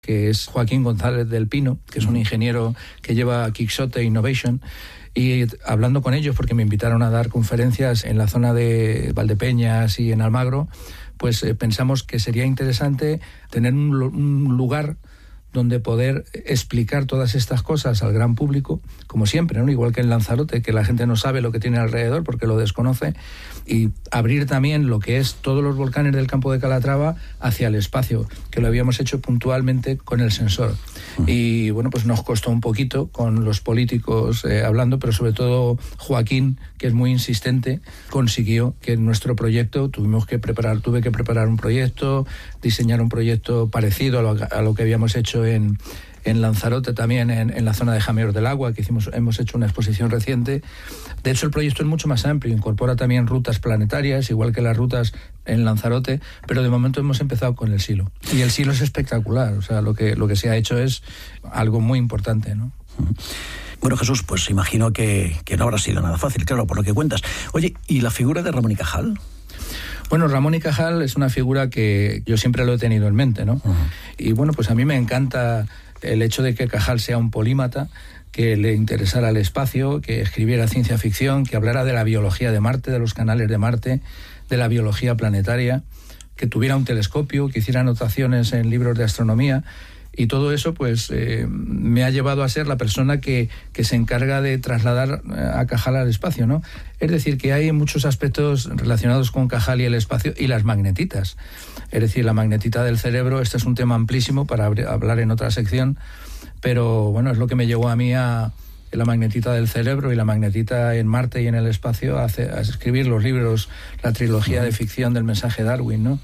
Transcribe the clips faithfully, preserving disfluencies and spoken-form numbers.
que es Joaquín González del Pino, que es un ingeniero que lleva Quixote Innovation, y hablando con ellos, porque me invitaron a dar conferencias en la zona de Valdepeñas y en Almagro, pues eh, pensamos que sería interesante tener un, un lugar donde poder explicar todas estas cosas al gran público, como siempre, ¿no? Igual que en Lanzarote, que la gente no sabe lo que tiene alrededor porque lo desconoce, y abrir también lo que es todos los volcanes del campo de Calatrava hacia el espacio, que lo habíamos hecho puntualmente con el sensor. Uh-huh. Y bueno, pues nos costó un poquito con los políticos eh, hablando, pero sobre todo Joaquín, que es muy insistente, consiguió que en nuestro proyecto tuvimos que preparar, tuve que preparar un proyecto, diseñar un proyecto parecido a lo, a lo que habíamos hecho en, en Lanzarote, también en, en la zona de Jameos del Agua, que hicimos, hemos hecho una exposición reciente. De hecho, el proyecto es mucho más amplio, incorpora también rutas planetarias, igual que las rutas en Lanzarote, pero de momento hemos empezado con el silo. Y el silo es espectacular, o sea, lo que, lo que se ha hecho es algo muy importante, ¿no? Bueno, Jesús, pues imagino que, que no habrá sido nada fácil, claro, por lo que cuentas. Oye, ¿y la figura de Ramón y Cajal? Bueno, Ramón y Cajal es una figura que yo siempre lo he tenido en mente, ¿no? Uh-huh. Y bueno, pues a mí me encanta el hecho de que Cajal sea un polímata, que le interesara el espacio, que escribiera ciencia ficción, que hablara de la biología de Marte, de los canales de Marte, de la biología planetaria, que tuviera un telescopio, que hiciera anotaciones en libros de astronomía. Y todo eso pues eh, me ha llevado a ser la persona que, que se encarga de trasladar a Cajal al espacio, ¿no? Es decir, que hay muchos aspectos relacionados con Cajal y el espacio y las magnetitas. Es decir, la magnetita del cerebro, este es un tema amplísimo para hablar en otra sección, pero bueno, es lo que me llevó a mí a la magnetita del cerebro y la magnetita en Marte y en el espacio a, hacer, a escribir los libros, la trilogía de ficción del mensaje Darwin, ¿no?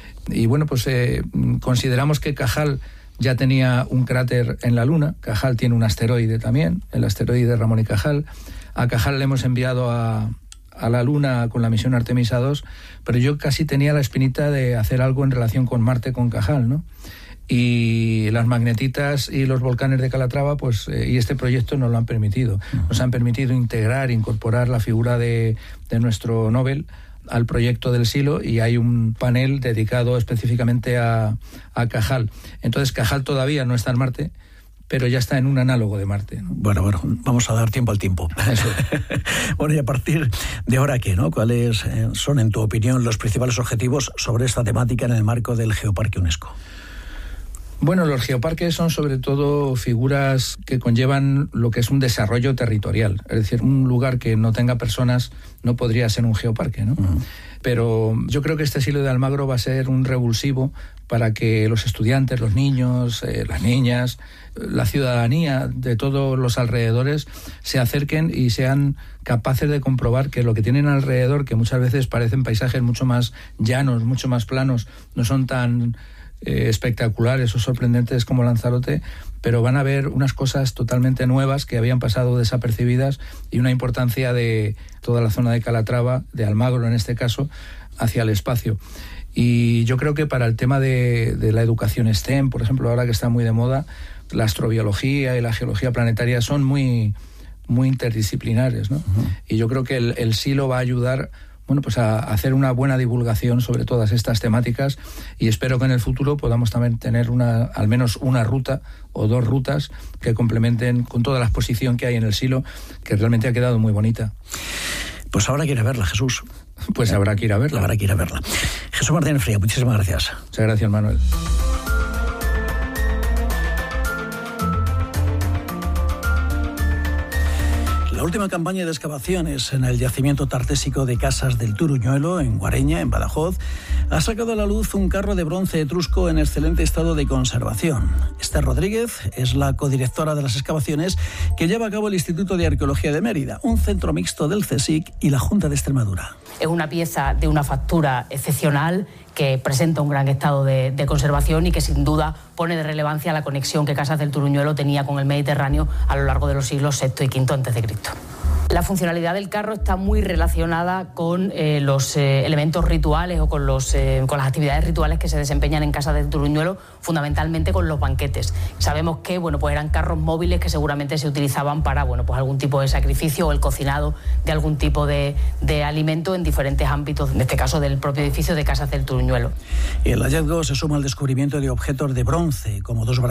Y bueno, pues eh, consideramos que Cajal ya tenía un cráter en la Luna. Cajal tiene un asteroide también, el asteroide Ramón y Cajal. A Cajal le hemos enviado a, a la Luna con la misión Artemisa dos, pero yo casi tenía la espinita de hacer algo en relación con Marte con Cajal, ¿no? Y las magnetitas y los volcanes de Calatrava, pues, eh, y este proyecto nos lo han permitido. Nos han permitido integrar, incorporar la figura de, de nuestro Nobel al proyecto del silo, y hay un panel dedicado específicamente a, a Cajal. Entonces Cajal todavía no está en Marte, pero ya está en un análogo de Marte, ¿no? Bueno, bueno, vamos a dar tiempo al tiempo. Eso. Bueno, y a partir de ahora, ¿qué, no? ¿Cuáles eh, son, en tu opinión, los principales objetivos sobre esta temática en el marco del Geoparque UNESCO? Bueno, los geoparques son sobre todo figuras que conllevan lo que es un desarrollo territorial. Es decir, un lugar que no tenga personas no podría ser un geoparque, ¿no? Uh-huh. Pero yo creo que este silo de Almagro va a ser un revulsivo para que los estudiantes, los niños, eh, las niñas, la ciudadanía de todos los alrededores se acerquen y sean capaces de comprobar que lo que tienen alrededor, que muchas veces parecen paisajes mucho más llanos, mucho más planos, no son tan Eh, espectaculares o sorprendentes como Lanzarote, pero van a ver unas cosas totalmente nuevas que habían pasado desapercibidas, y una importancia de toda la zona de Calatrava, de Almagro en este caso, hacia el espacio. Y yo creo que para el tema de, de la educación STEM, por ejemplo, ahora que está muy de moda, la astrobiología y la geología planetaria son muy, muy interdisciplinares, ¿no? Uh-huh. Y yo creo que el, el silo va a ayudar, bueno, pues a hacer una buena divulgación sobre todas estas temáticas, y espero que en el futuro podamos también tener una, al menos una ruta o dos rutas que complementen con toda la exposición que hay en el silo, que realmente ha quedado muy bonita. Pues habrá que ir a verla, Jesús. Pues ¿Eh? habrá que ir a verla. Habrá que ir a verla. Jesús Martínez Fría, muchísimas gracias. Muchas gracias, Manuel. La última campaña de excavaciones en el yacimiento tartésico de Casas del Turuñuelo, en Guareña, en Badajoz, ha sacado a la luz un carro de bronce etrusco en excelente estado de conservación. Esther Rodríguez es la codirectora de las excavaciones que lleva a cabo el Instituto de Arqueología de Mérida, un centro mixto del CSIC y la Junta de Extremadura. Es una pieza de una factura excepcional que presenta un gran estado de, de conservación y que sin duda pone de relevancia la conexión que Casas del Turuñuelo tenía con el Mediterráneo a lo largo de los siglos sexto y quinto antes de Cristo. La funcionalidad del carro está muy relacionada con eh, los eh, elementos rituales o con, los, eh, con las actividades rituales que se desempeñan en Casas del Turuñuelo, fundamentalmente con los banquetes. Sabemos que bueno, pues eran carros móviles que seguramente se utilizaban para bueno, pues algún tipo de sacrificio o el cocinado de algún tipo de, de alimento en diferentes ámbitos, en este caso del propio edificio de Casas del Turuñuelo. El hallazgo se suma al descubrimiento de objetos de bronce, como dos brazos